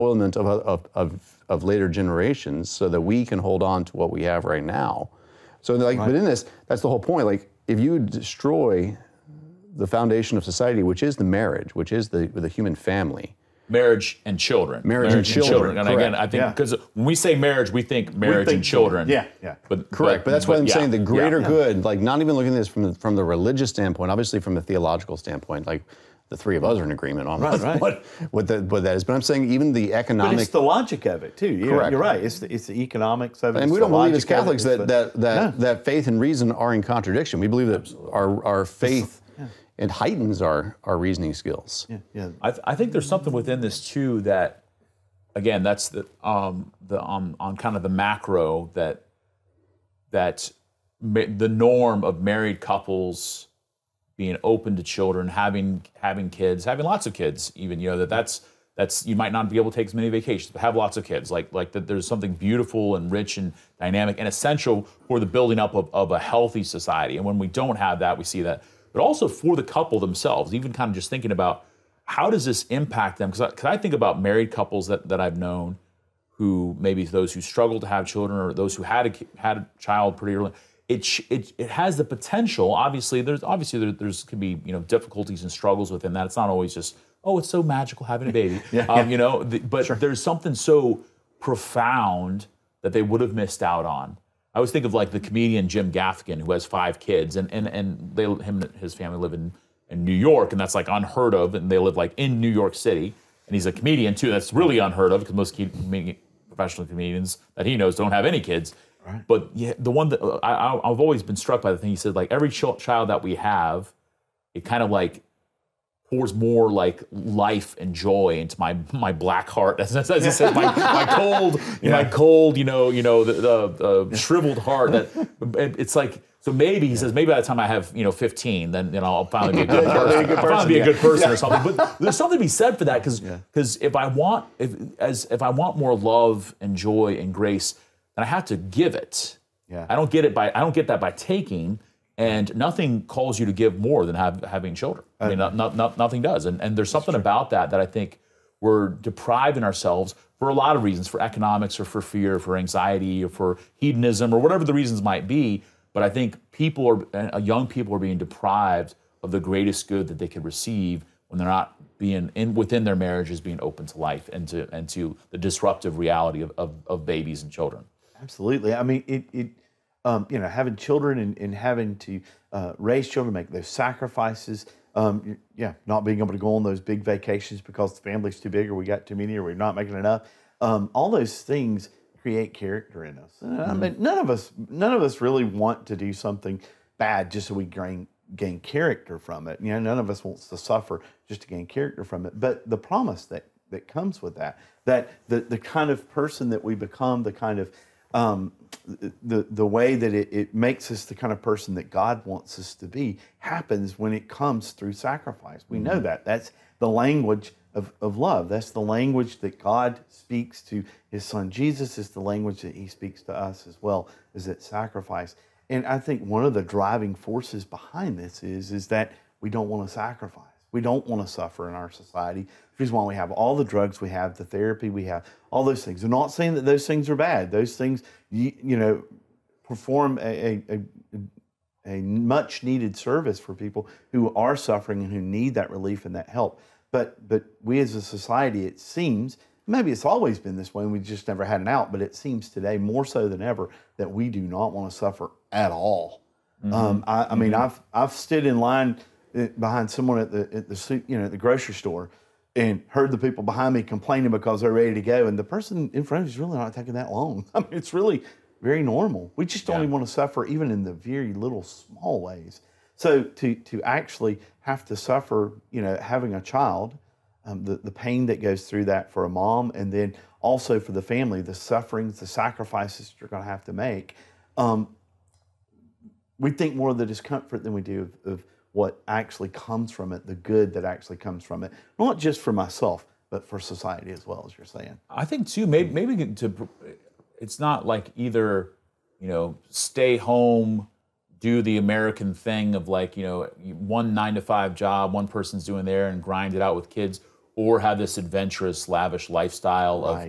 spoilment of later generations so that we can hold on to what we have right now. So like, but in this, that's the whole point. Like, if you destroy the foundation of society, which is the marriage, which is the human family. Marriage and children. Marriage and children. And again, I think because when we say marriage, we think marriage and children. Yeah. But that's why I'm saying the greater good, like not even looking at this from the religious standpoint, obviously from the theological standpoint, like the three of us are in agreement on what that is. But I'm saying even the economic. But it's the logic of it too. You're right. It's the economics of it. And we don't believe as Catholics that faith and reason are in contradiction. We believe that our faith it heightens our reasoning skills. I think there's something within this too that, again, that's the on kind of the macro that the norm of married couples being open to children, having kids, having lots of kids, even that's you might not be able to take as many vacations, but have lots of kids. Like that, there's something beautiful and rich and dynamic and essential for the building up of a healthy society. And when we don't have that, we see that. But also for the couple themselves, even kind of just thinking about how does this impact them? Because I think about married couples that I've known who maybe those who struggle to have children or those who had a child pretty early. It has the potential. Obviously there's could be difficulties and struggles within that. It's not always just it's so magical having a baby. But there's something so profound that they would have missed out on. I always think of like the comedian Jim Gaffigan, who has 5 kids, and him and his family live in New York, and that's like unheard of, and they live like in New York City, and he's a comedian too. That's really unheard of because most professional comedians that he knows don't have any kids. Right. But the one that I've always been struck by the thing he said, like every child that we have, it kind of like pours more like life and joy into my black heart, as he says, my cold, the shriveled heart. That it's like, so maybe he says, maybe by the time I have 15, then I'll finally be a good person. I'll finally be a good person or something. But there's something to be said for that because if I want more love and joy and grace, then I have to give it. Yeah. I don't get that by taking. And nothing calls you to give more than having children. I mean, nothing does. And there's something about that I think we're depriving ourselves for a lot of reasons, for economics or for fear, for anxiety or for hedonism or whatever the reasons might be. But I think young people are being deprived of the greatest good that they could receive when they're not being within their marriages, being open to life and to the disruptive reality of babies and children. Absolutely. I mean, having children and having to raise children, make those sacrifices, not being able to go on those big vacations because the family's too big or we got too many or we're not making enough. All those things create character in us. I mean, none of us really want to do something bad just so we gain character from it. None of us wants to suffer just to gain character from it. But the promise that comes with that the kind of person that we become, the kind of the way that it makes us the kind of person that God wants us to be happens when it comes through sacrifice. We know that. That's the language of love. That's the language that God speaks to His Son Jesus. Is the language that He speaks to us as well, is that sacrifice. And I think one of the driving forces behind this is that we don't want to sacrifice. We don't want to suffer in our society. The reason why we have all the drugs we have, the therapy we have, all those things. I'm not saying that those things are bad. Those things, perform a much needed service for people who are suffering and who need that relief and that help. But we as a society, it seems, maybe it's always been this way and we just never had an out, but it seems today more so than ever that we do not want to suffer at all. I mean, I've stood in line behind someone at the grocery store and heard the people behind me complaining because they're ready to go, and the person in front of you is really not taking that long. I mean, it's really very normal. We just don't even want to suffer, even in the very little small ways. So to actually have to suffer, having a child, the pain that goes through that for a mom, and then also for the family, the sufferings, the sacrifices you're going to have to make. We think more of the discomfort than we do of what actually comes from it, the good that actually comes from it, not just for myself, but for society as well, as you're saying. I think too, maybe it's not like either, stay home, do the American thing of like, one 9-to-5 job, one person's doing there and grind it out with kids, or have this adventurous, lavish lifestyle of Right.